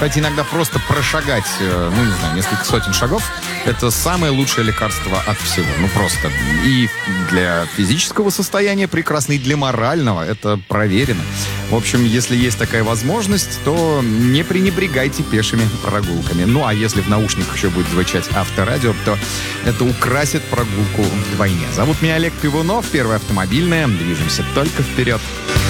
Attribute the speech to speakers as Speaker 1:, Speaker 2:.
Speaker 1: Кстати, иногда просто прошагать, ну, не знаю, несколько сотен шагов, это самое лучшее лекарство от всего. Ну, просто. И для физического состояния прекрасно, и для морального. Это проверено. В общем, если есть такая возможность, то не пренебрегайте пешими прогулками. Ну, а если в наушниках еще будет звучать авторадио, то это украсит прогулку вдвойне. Зовут меня Олег Пивунов, Первая автомобильная. Движемся только вперед.